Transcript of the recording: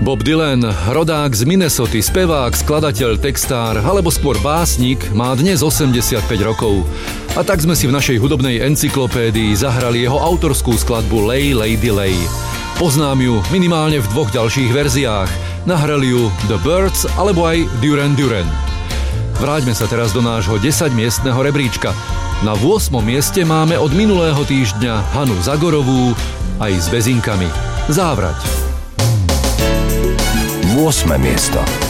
Bob Dylan, rodák z Minnesoty, spevák, skladateľ, textár alebo skôr básnik, má dnes 85 rokov. A tak sme si v našej hudobnej encyklopédii zahrali jeho autorskú skladbu Lay Lady Lay. Poznám ju minimálne v 2 ďalších verziách. Nahrali ju The Byrds alebo aj Duran Duran. Vráťme sa teraz do nášho 10-miestneho rebríčka. Na 8. mieste máme od minulého týždňa Hanu Zagorovú aj s Bezinkami. Závrať. 8. miesto.